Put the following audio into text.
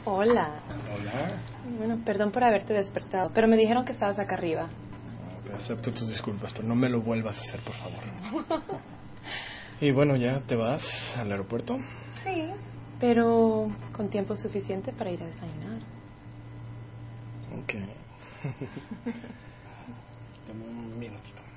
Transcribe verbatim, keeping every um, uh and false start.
Hola. Hola. Bueno, perdón por haberte despertado, pero me dijeron que estabas acá arriba. Okay, acepto tus disculpas, pero no me lo vuelvas a hacer, por favor. Y bueno, ¿ya te vas al aeropuerto? Sí, pero con tiempo suficiente para ir a desayunar. Ok. Dame un minutito.